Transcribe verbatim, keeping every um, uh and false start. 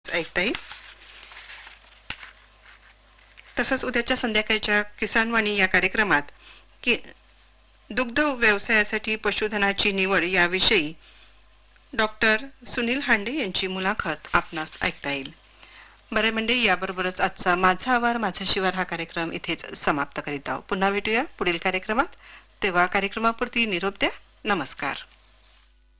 ऐकता येईल. तसंच उद्याच्या संध्याकाळच्या किसानवाणी या कार्यक्रमात की दुग्ध व्यवसायासाठी पशुधनाची निवड याविषयी डॉक्टर सुनील हांडे यांची मुलाखत आपणास ऐकता येईल. बरे म्हणजे याबरोबरच आजचा माझा आवार माझा शिवार हा कार्यक्रम इथेच समाप्त करीत आहोत. पुन्हा भेटूया पुढील कार्यक्रमात. तेव्हा कार्यक्रमापुरती निरोप द्या. नमस्कार.